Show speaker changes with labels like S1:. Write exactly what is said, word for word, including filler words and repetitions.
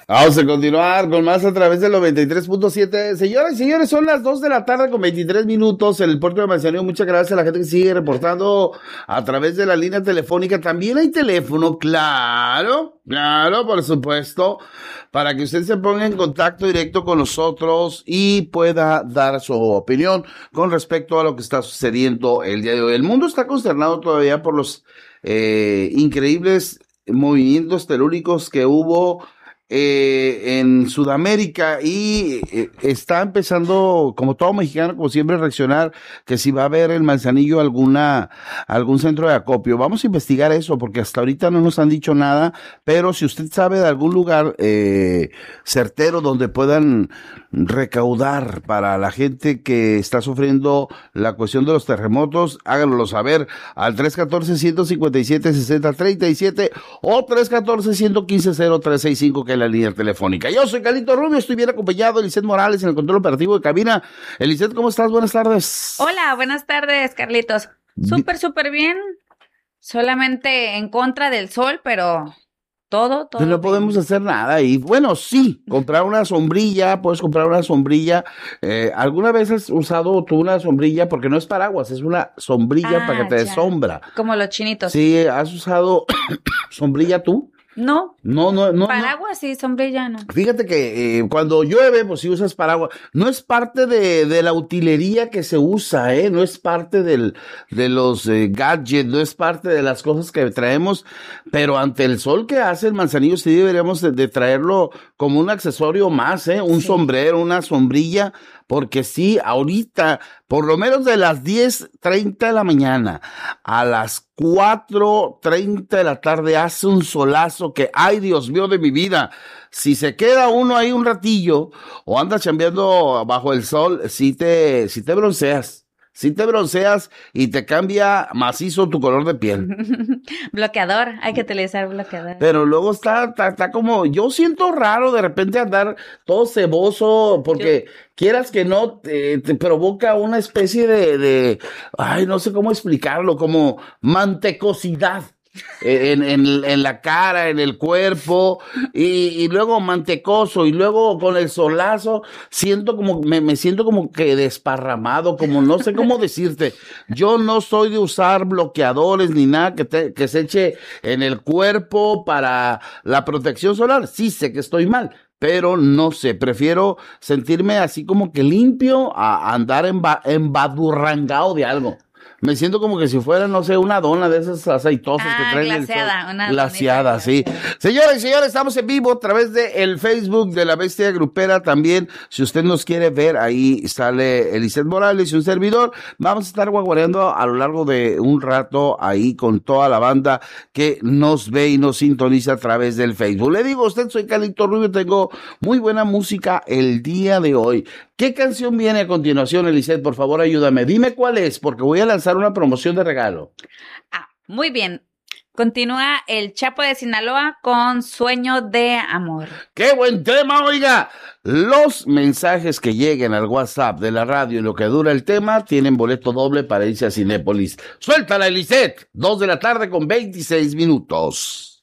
S1: Vamos a continuar con más a través del noventa y tres punto siete. Señoras y señores, son las dos de la tarde con veintitrés minutos en el puerto de Manzanillo. Muchas gracias a la gente que sigue reportando a través de la línea telefónica. También hay teléfono, claro, claro, por supuesto, para que usted se ponga en contacto directo con nosotros y pueda dar su opinión con respecto a lo que está sucediendo el día de hoy. El mundo está consternado todavía por los eh, increíbles movimientos telúricos que hubo Eh, en Sudamérica y eh, está empezando, como todo mexicano, como siempre, a reaccionar que si va a haber en Manzanillo alguna, algún centro de acopio. Vamos a investigar eso porque hasta ahorita no nos han dicho nada, pero si usted sabe de algún lugar eh, certero donde puedan recaudar para la gente que está sufriendo la cuestión de los terremotos, háganlo saber al tres uno cuatro, uno cinco siete, seis cero tres siete o tres uno cuatro, uno uno cinco, cero tres seis cinco, que es la línea telefónica. Yo soy Carlito Rubio, estoy bien acompañado de Eliseth Morales en el control operativo de cabina. Eliseth, ¿cómo estás? Buenas tardes.
S2: Hola, buenas tardes, Carlitos. Súper, súper bien. Solamente en contra del sol, pero todo, todo.
S1: No podemos bien. hacer nada. Y bueno, sí, comprar una sombrilla, puedes comprar una sombrilla. Eh, ¿Alguna vez has usado tú una sombrilla? Porque no es paraguas, es una sombrilla ah, para que te dé sombra.
S2: Como los chinitos.
S1: Sí, ¿has usado sombrilla tú?
S2: No.
S1: No, no, no.
S2: Paraguas no. Sí, sombrilla no.
S1: Fíjate que eh, cuando llueve, pues si usas paraguas, no es parte de, de la utilería que se usa, ¿eh? No es parte del, de los eh, gadgets, no es parte de las cosas que traemos, pero ante el sol que hace el Manzanillo sí deberíamos de, de traerlo como un accesorio más, ¿eh? Un sí. sombrero, una sombrilla, porque sí, ahorita, por lo menos de las diez treinta de la mañana a las cuatro treinta de la tarde hace un solazo que, ay, Dios mío de mi vida, si se queda uno ahí un ratillo o anda chambeando bajo el sol, si te, si te bronceas. Si te bronceas y te cambia macizo tu color de piel.
S2: Bloqueador, hay que utilizar bloqueador.
S1: Pero luego está, está, está como, yo siento raro de repente andar todo ceboso, porque yo... quieras que no, te, te provoca una especie de, de, ay, no sé cómo explicarlo, como mantecosidad. En, en, en la cara, en el cuerpo, y, y luego mantecoso, y luego con el solazo, siento como, me, me siento como que desparramado, como no sé cómo decirte. Yo no soy de usar bloqueadores ni nada que, te, que se eche en el cuerpo para la protección solar. Sí sé que estoy mal, pero no sé, prefiero sentirme así como que limpio a andar emba, embadurrangado de algo. Me siento como que si fuera, no sé, una dona de esas aceitosas ah, que traen
S2: glaseada,
S1: el sol.
S2: Una
S1: glaseada, sí. Señores y señores, estamos en vivo a través de el Facebook de La Bestia Grupera también. Si usted nos quiere ver, ahí sale Eliseth Morales y un servidor. Vamos a estar guaguareando a lo largo de un rato ahí con toda la banda que nos ve y nos sintoniza a través del Facebook. Le digo a usted, soy Carlito Rubio, tengo muy buena música el día de hoy. ¿Qué canción viene a continuación, Eliseth? Por favor, ayúdame. Dime cuál es, porque voy a lanzar una promoción de regalo.
S2: Ah, muy bien. Continúa el Chapo de Sinaloa con Sueño de Amor.
S1: ¡Qué buen tema, oiga! Los mensajes que lleguen al WhatsApp de la radio y lo que dura el tema tienen boleto doble para irse a Cinépolis. ¡Suéltala, Eliseth! Dos de la tarde con veintiséis minutos.